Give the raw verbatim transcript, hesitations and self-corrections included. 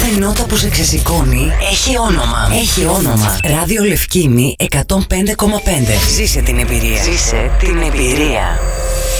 Κάθε νότα που σε ξεσηκώνει έχει όνομα. Έχει όνομα. Ράδιο Λευκήμη εκατόν πέντε κόμμα πέντε. Ζήσε την εμπειρία. Ζήσε την εμπειρία.